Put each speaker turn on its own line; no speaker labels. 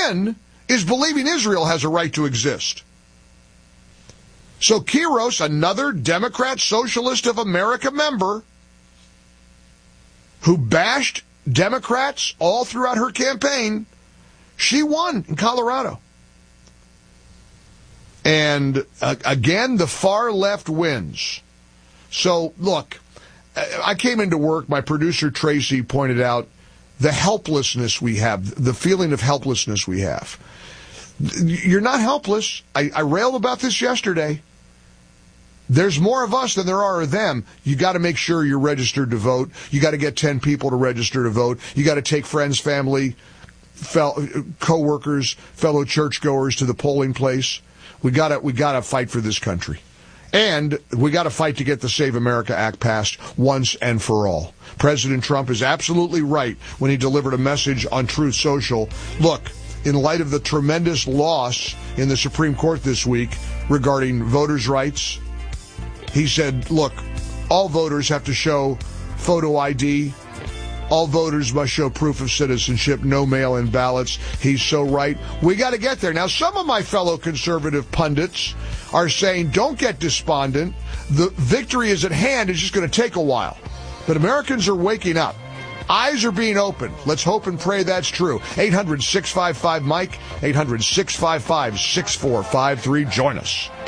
sin is believing Israel has a right to exist. So Quiros, another Democrat Socialist of America member, who bashed Democrats all throughout her campaign, she won in Colorado. And again, the far left wins. So, look, I came into work, my producer Tracy pointed out the helplessness we have, the feeling of helplessness we have. You're not helpless. I railed about this yesterday. There's more of us than there are of them. You got to make sure you're registered to vote. You got to get 10 people to register to vote. You got to take friends, family, co-workers, fellow churchgoers to the polling place. We got to fight for this country. And we got to fight to get the Save America Act passed once and for all. President Trump is absolutely right when he delivered a message on Truth Social. Look, in light of the tremendous loss in the Supreme Court this week regarding voters' rights, he said, look, all voters have to show photo ID. All voters must show proof of citizenship, no mail-in ballots. He's so right. We got to get there. Now, some of my fellow conservative pundits are saying, don't get despondent. The victory is at hand. It's just going to take a while. But Americans are waking up. Eyes are being opened. Let's hope and pray that's true. 800-655-MIKE, 800-655-6453. Join us.